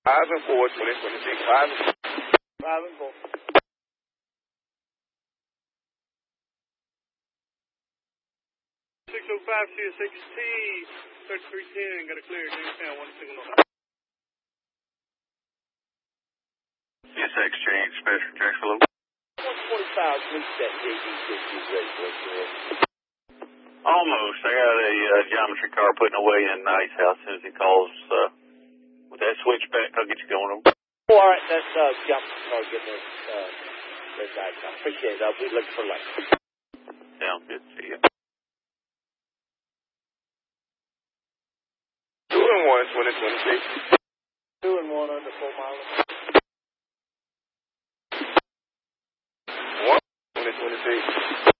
5 and 4, 2026. 5 and 5 and 4. 605 CSXT 3310, got a clear, Jamestown 1609. CSX change, special change below. 145, reset JD50, ready for it. Almost. I got a geometry car putting away in Knight's house. As soon as he calls with that switchback, I'll get you going over. Oh, all right, that's jump car getting this guy. Appreciate it. We look for lunch. Sounds good. See you. 2 and 1, 2026. 2 and 1 under 4 miles. 1, 2026.